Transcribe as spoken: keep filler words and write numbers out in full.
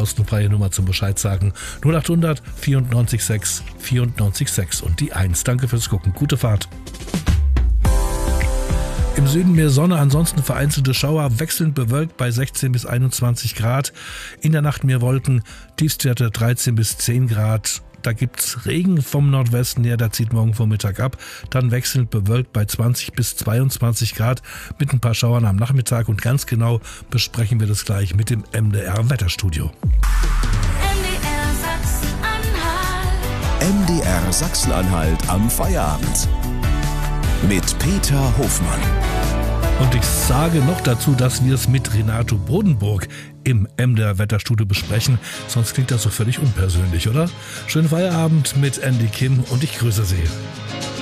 kostenfreie Nummer zum Bescheid sagen. null acht hundert vierundneunzig sechs vierundneunzig sechs und die eins. Danke fürs Gucken. Gute Fahrt. Im Süden mehr Sonne, ansonsten vereinzelte Schauer, wechselnd bewölkt bei sechzehn bis einundzwanzig Grad. In der Nacht mehr Wolken, Tiefstwerte dreizehn bis zehn Grad. Da gibt's Regen vom Nordwesten her, der zieht morgen Vormittag ab. Dann wechselnd bewölkt bei zwanzig bis zweiundzwanzig Grad mit ein paar Schauern am Nachmittag. Und ganz genau besprechen wir das gleich mit dem M D R-Wetterstudio. M D R Sachsen-Anhalt am Feierabend mit Peter Hofmann. Und ich sage noch dazu, dass wir es mit Renato Bodenburg im M D R-Wetterstudio besprechen. Sonst klingt das so völlig unpersönlich, oder? Schönen Feierabend mit Andy Kim und ich grüße Sie.